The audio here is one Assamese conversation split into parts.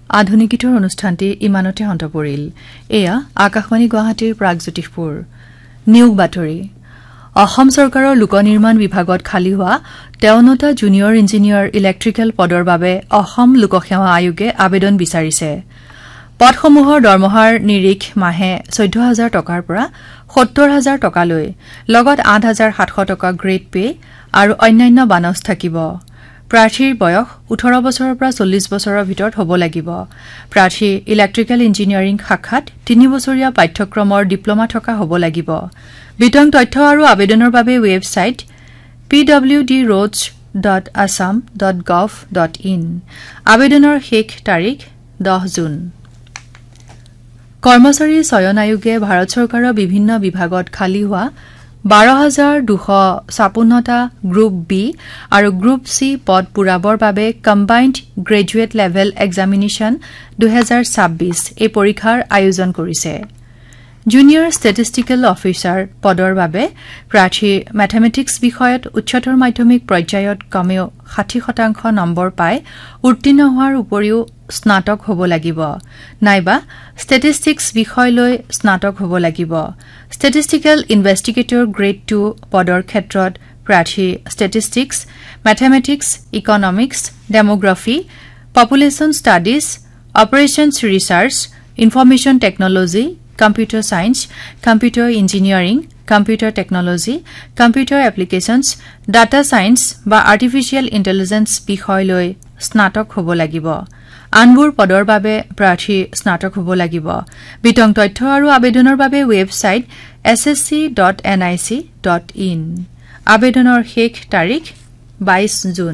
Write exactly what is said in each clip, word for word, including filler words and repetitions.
আধুনিকিতৰ অনুষ্ঠানটি ইমানতে অন্ত পৰিল এয়া আকাশবাণী গুৱাহাটীৰ প্ৰাগজ্যোতিষপুৰ নিয়োগ বাতৰি অসম চৰকাৰৰ লোক নিৰ্মাণ বিভাগত খালী হোৱা তেৱনটা জুনিয়ৰ ইঞ্জিনিয়াৰ ইলেক্ট্ৰিকেল পদৰ বাবে অসম লোকসেৱা আয়োগে আবেদন বিচাৰিছে পদসমূহৰ দৰমহাৰ নিৰিখ মাহে চৈধ্য হাজাৰ টকাৰ পৰা সত্তৰ হাজাৰ টকালৈ লগত আঠ হাজাৰ সাতশ টকা গ্ৰেড পে আৰু অন্যান্য বানচ থাকিব প্ৰাৰ্থীৰ বয়স ওঠৰ বছৰৰ পৰা চল্লিশ বছৰৰ ভিতৰত হ'ব লাগিব প্ৰাৰ্থী ইলেক্ট্ৰিকেল ইঞ্জিনিয়াৰিং শাখাত তিনি বছৰীয়া পাঠ্যক্ৰমৰ ডিপ্লোমা থকা হ'ব লাগিব বিতং তথ্য আৰু আবেদনৰ বাবে website P W D roads dot Assam dot gov dot in আবেদনৰ শেষ তাৰিখ দহ জুন কৰ্মচাৰী চয়ন আয়োগে ভাৰত চৰকাৰৰ বিভিন্ন বিভাগত খালী হোৱা বাৰ হাজাৰ দুশ ছাপন্নটা গ্ৰুপ বি আৰু গ্ৰুপ চি পদ পূৰাবৰ বাবে কম্বাইণ্ড গ্ৰেজুৱেট লেভেল এক্সামিনেশ্যন দুহেজাৰ ছাব্বিছ এই পৰীক্ষাৰ আয়োজন কৰিছে জুনিয়ৰ ষ্টেটিষ্টিকেল অফিচাৰ পদৰ বাবে প্ৰাৰ্থী মেথমেটিক্স বিষয়ত উচ্চতৰ মাধ্যমিক পৰ্যায়ত কমেও ষাঠি শতাংশ নম্বৰ পাই উত্তীৰ্ণ হোৱাৰ উপৰিও স্নাতক হ'ব লাগিব নাইবা ষ্টেটিষ্টিক্স বিষয় লৈ স্নাতক হ'ব লাগিব ষ্টেটিষ্টিকেল ইনভেষ্টিগেটৰ গ্ৰেড টু পদৰ ক্ষেত্ৰত প্ৰাৰ্থী statistics mathematics economics ডেমোগ্ৰাফি population studies operations research information technology computer science computer engineering computer technology computer applications data science বা আৰ্টিফিচিয়েল ইণ্টেলিজেন্স বিষয় লৈ স্নাতক হ'ব লাগিব আনবোৰ পদৰ বাবে প্ৰাৰ্থী স্নাতক হ'ব লাগিব বিতং তথ্য আৰু আবেদনৰ বাবে website S S C dot N I C dot in আবেদনৰ শেষ তাৰিখ বাইশ জুন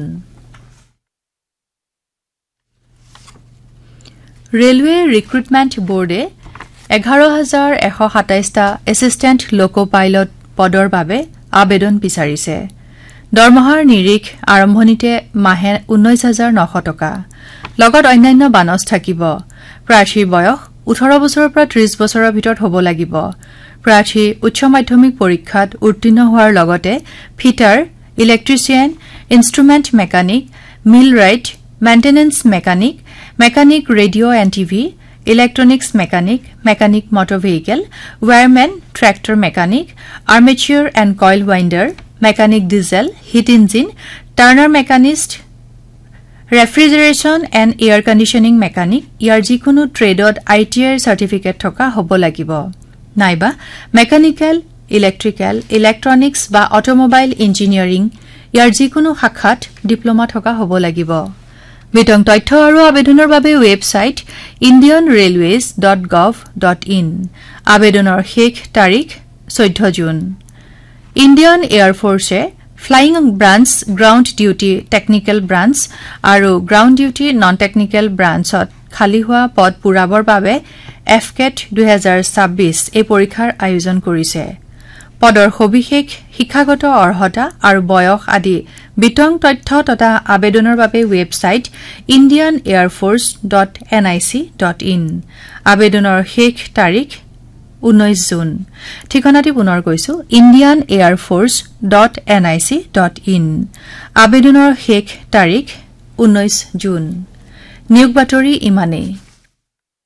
ৰেলৱে ৰিক্ৰুটমেণ্ট বোৰ্ডে এঘাৰ হাজাৰ এশ সাতাইশটা এছিষ্টেণ্ট লোকো পাইলট পদৰ বাবে আবেদন বিচাৰিছে দৰমহাৰ নিৰিখ আৰম্ভণিতে মাহে ঊনৈশ হাজাৰ নশ টকা লগত অন্যান্য বানচ থাকিব প্ৰাৰ্থীৰ বয়স ওঠৰ বছৰৰ পৰা ত্ৰিশ বছৰৰ ভিতৰত হ'ব লাগিব প্ৰাৰ্থী উচ্চ মাধ্যমিক পৰীক্ষাত উত্তীৰ্ণ হোৱাৰ লগতে fitter electrician instrument mechanic mill right maintenance mechanic mechanic radio' and TV electronics mechanic mechanic motor vehicle wireman tractor mechanic armature and coil ৱাইণ্ডাৰ mechanic diesel hit engine turner মেকানিষ্ট ৰেফ্ৰিজাৰেশ্যন and air conditioning mechanic ইয়াৰ যিকোনো ট্ৰেডত আই টি আইৰ চাৰ্টিফিকেট থকা হ'ব লাগিব নাইবা মেকানিকেল ইলেক্ট্ৰিকেল ইলেক্ট্ৰনিক্স বা অট'মোবাইল ইঞ্জিনিয়াৰিং ইয়াৰ যিকোনো শাখাত ডিপ্লোমা থকা হ'ব লাগিব বিতং তথ্য আৰু আবেদনৰ বাবে website Indian railways dot gov dot in আবেদনৰ শেষ তাৰিখ চৈধ্য June Indian এয়াৰফৰ্ছে flying branch ground duty technical branch আৰু গ্ৰাউণ্ড ডিউটি নন টেকনিকেল ব্ৰাঞ্চত খালী হোৱা পদ পূৰাবৰ বাবে এফকেট দুহেজাৰ ছাব্বিছ এই পৰীক্ষাৰ আয়োজন কৰিছে পদৰ সবিশেষ শিক্ষাগত অৰ্হতা আৰু বয়স আদি বিতং তথ্য তথা আবেদনৰ বাবে website Indian air force dot N I C dot in আবেদনৰ শেষ তাৰিখ ঊনৈশ জুন ঠিকনাটি পুনৰ কৈছো Indian air force dot N I C dot in আবেদনৰ শেষ তাৰিখ ঊনৈশ জুন নিয়োগ বাতৰি ইমানেই